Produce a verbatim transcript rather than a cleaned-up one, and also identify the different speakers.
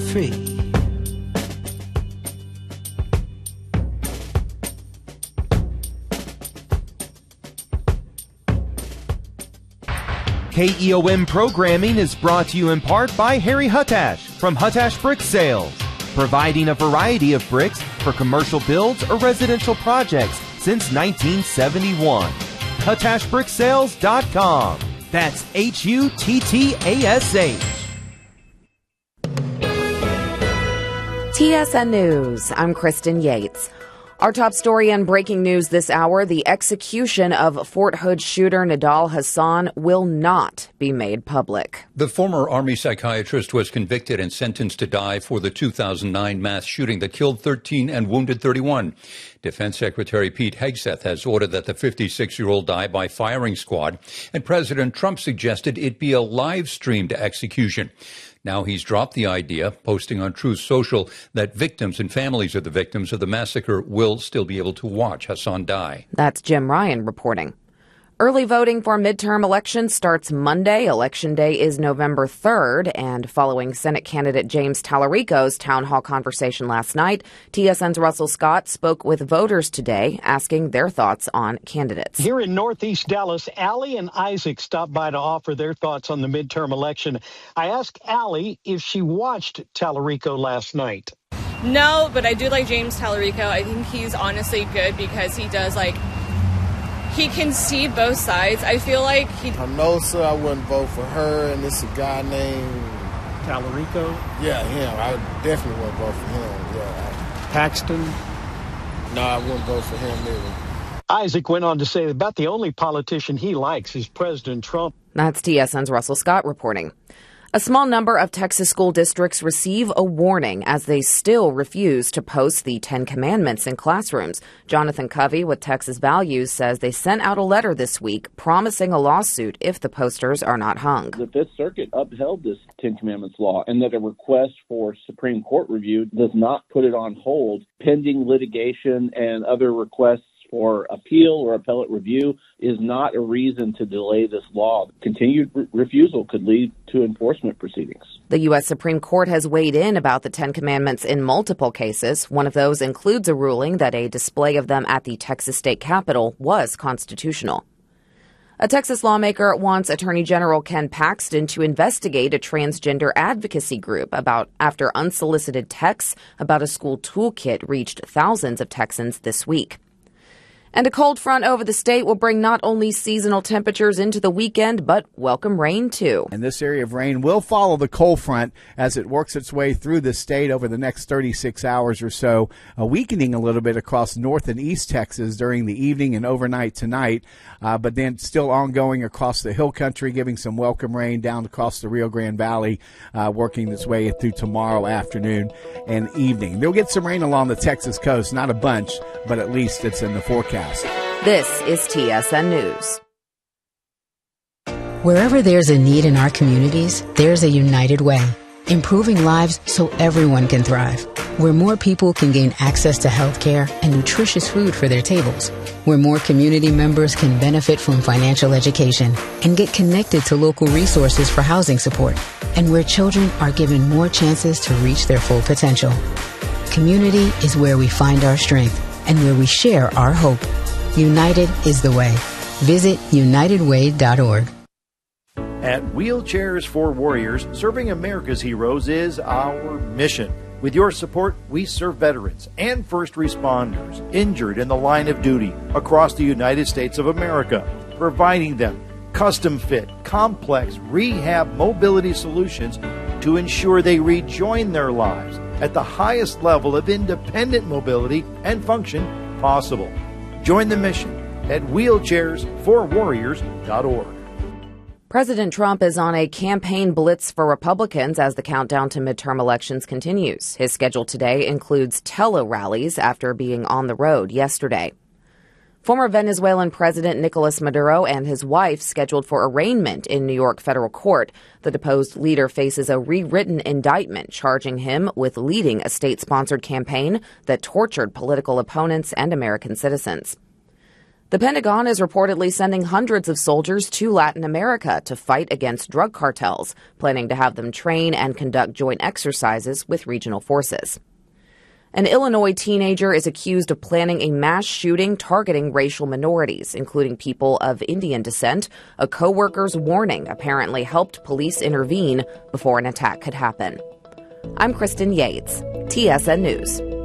Speaker 1: free.
Speaker 2: K E O M programming is brought to you in part by Harry Huttash from Huttash Brick Sales, providing a variety of bricks for commercial builds or residential projects since nineteen seventy-one. Huttash Brick Sales dot com. That's H U T T A S H.
Speaker 3: T S N News. I'm Kristen Yates. Our top story and breaking news this hour, the execution of Fort Hood shooter Nidal Hasan will not be made public.
Speaker 4: The former Army psychiatrist was convicted and sentenced to die for the two thousand nine mass shooting that killed thirteen and wounded thirty-one. Defense Secretary Pete Hegseth has ordered that the fifty-six-year-old die by firing squad, and President Trump suggested it be a live-streamed execution. Now he's dropped the idea, posting on Truth Social that victims and families of the victims of the massacre will still be able to watch Hasan die.
Speaker 3: That's Jim Ryan reporting. Early voting for midterm elections starts Monday. Election Day is November third. And following Senate candidate James Tallarico's town hall conversation last night, T S N's Russell Scott spoke with voters today, asking their thoughts on candidates.
Speaker 5: Here in Northeast Dallas, Allie and Isaac stopped by to offer their thoughts on the midterm election. I asked Allie if she watched Tallarico last night.
Speaker 6: No, but I do like James Tallarico. I think he's honestly good because he does like He can see both sides. I feel like he...
Speaker 7: I know, sir, I wouldn't vote for her, and it's a guy named...
Speaker 5: Tallarico?
Speaker 7: Yeah, him. I definitely wouldn't vote for him, yeah.
Speaker 5: Paxton?
Speaker 7: No, I wouldn't vote for him either.
Speaker 5: Isaac went on to say about the only politician he likes is President Trump.
Speaker 3: That's T S N's Russell Scott reporting. A small number of Texas school districts receive a warning as they still refuse to post the Ten Commandments in classrooms. Jonathan Covey with Texas Values says they sent out a letter this week promising a lawsuit if the posters are not hung.
Speaker 8: The Fifth Circuit upheld this Ten Commandments law, and that a request for Supreme Court review does not put it on hold pending litigation, and other requests for appeal or appellate review is not a reason to delay this law. Continued re- refusal could lead to enforcement proceedings.
Speaker 3: The U S Supreme Court has weighed in about the Ten Commandments in multiple cases. One of those includes a ruling that a display of them at the Texas state capitol was constitutional. A Texas lawmaker wants Attorney General Ken Paxton to investigate a transgender advocacy group about after unsolicited texts about a school toolkit reached thousands of Texans this week. And a cold front over the state will bring not only seasonal temperatures into the weekend, but welcome rain, too.
Speaker 9: And this area of rain will follow the cold front as it works its way through the state over the next thirty-six hours or so, uh, weakening a little bit across north and east Texas during the evening and overnight tonight, uh, but then still ongoing across the hill country, giving some welcome rain down across the Rio Grande Valley, uh, working its way through tomorrow afternoon and evening. They'll get some rain along the Texas coast, not a bunch, but at least it's in the forecast.
Speaker 3: This is T S N News.
Speaker 10: Wherever there's a need in our communities, there's a United Way, improving lives so everyone can thrive. Where more people can gain access to health care and nutritious food for their tables. Where more community members can benefit from financial education and get connected to local resources for housing support. And where children are given more chances to reach their full potential. Community is where we find our strength and where we share our hope. United is the way. Visit united way dot org.
Speaker 11: At Wheelchairs for Warriors, serving America's heroes is our mission. With your support, we serve veterans and first responders injured in the line of duty across the United States of America, providing them custom-fit, complex rehab mobility solutions to ensure they rejoin their lives at the highest level of independent mobility and function possible. Join the mission at wheelchairs for warriors dot org.
Speaker 3: President Trump is on a campaign blitz for Republicans as the countdown to midterm elections continues. His schedule today includes tele-rallies after being on the road yesterday. Former Venezuelan President Nicolas Maduro and his wife scheduled for arraignment in New York federal court. The deposed leader faces a rewritten indictment charging him with leading a state-sponsored campaign that tortured political opponents and American citizens. The Pentagon is reportedly sending hundreds of soldiers to Latin America to fight against drug cartels, planning to have them train and conduct joint exercises with regional forces. An Illinois teenager is accused of planning a mass shooting targeting racial minorities, including people of Indian descent. A co-worker's warning apparently helped police intervene before an attack could happen. I'm Kristen Yates, T S N News.